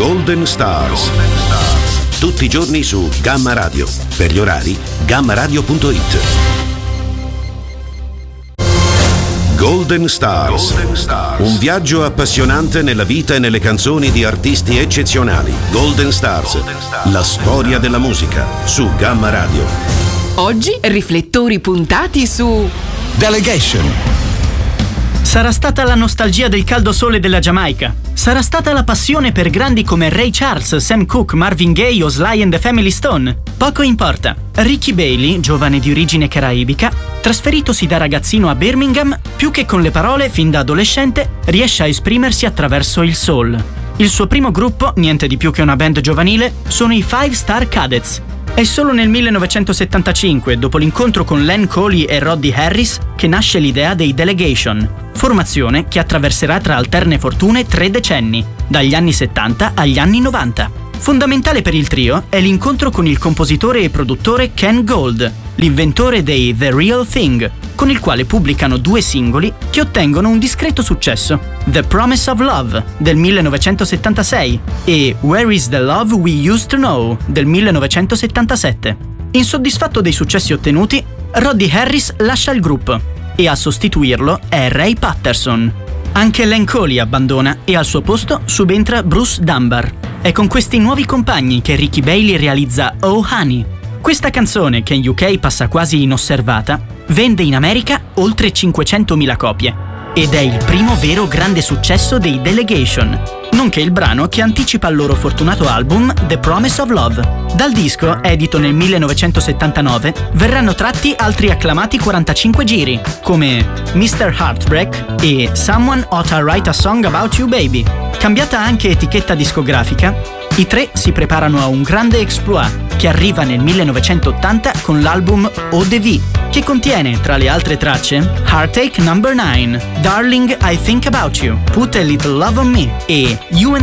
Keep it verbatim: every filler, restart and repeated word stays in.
Golden Stars. Tutti i giorni su Gamma Radio. Per gli orari, gamma radio punto it. Golden Stars. Golden Stars. Un viaggio appassionante nella vita e nelle canzoni di artisti eccezionali. Golden Stars. Golden Stars. La storia della musica su Gamma Radio. Oggi riflettori puntati su Delegation. Sarà stata la nostalgia del caldo sole della Giamaica. Sarà stata la passione per grandi come Ray Charles, Sam Cooke, Marvin Gaye o Sly and the Family Stone. Poco importa. Ricky Bailey, giovane di origine caraibica, trasferitosi da ragazzino a Birmingham, più che con le parole, fin da adolescente, riesce a esprimersi attraverso il soul. Il suo primo gruppo, niente di più che una band giovanile, sono i Five Star Cadets. È solo nel millenovecentosettantacinque, dopo l'incontro con Len Coley e Roddy Harris, che nasce l'idea dei Delegation, formazione che attraverserà tra alterne fortune tre decenni, dagli anni settanta agli anni novanta. Fondamentale per il trio è l'incontro con il compositore e produttore Ken Gold, l'inventore dei The Real Thing, con il quale pubblicano due singoli che ottengono un discreto successo: The Promise of Love del millenovecentosettantasei e Where is the Love We Used to Know del millenovecentosettantasette. Insoddisfatto dei successi ottenuti, Roddy Harris lascia il gruppo e a sostituirlo è Ray Patterson. Anche Len Coley abbandona e al suo posto subentra Bruce Dunbar. È con questi nuovi compagni che Ricky Bailey realizza Oh Honey. Questa canzone, che in U K passa quasi inosservata, vende in America oltre cinquecentomila copie ed è il primo vero grande successo dei Delegation, nonché il brano che anticipa il loro fortunato album The Promise of Love. Dal disco, edito nel millenovecentosettantanove, verranno tratti altri acclamati quarantacinque giri, come mister Heartbreak e Someone Oughta Write a Song About You Baby. Cambiata anche etichetta discografica, i tre si preparano a un grande exploit che arriva nel millenovecentottanta con l'album O D V, che contiene, tra le altre tracce, Heartache number nine, Darling I Think About You, Put a Little Love on Me e You and